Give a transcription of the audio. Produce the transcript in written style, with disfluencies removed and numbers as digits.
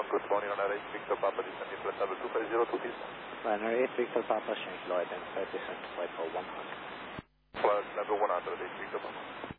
Good morning, on 8 Victor Papa, descending flight level 2502, please. Liner 8 Victor Papa, change low identified descent to flight level 100. Flight level 100, 8 Victor Papa.